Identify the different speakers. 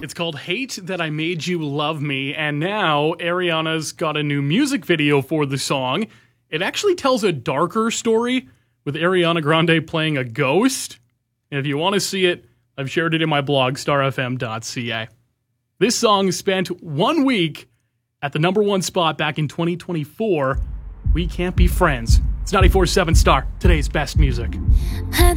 Speaker 1: It's called Hate That I Made You Love Me, and now Ariana's got a new music video for the song. It actually tells a darker story with Ariana Grande playing a ghost. And if you want to see it, I've shared it in my blog, starfm.ca. This song spent 1 week at the number one spot back in 2024. We Can't Be Friends. It's 94.7 Star, today's best music.
Speaker 2: I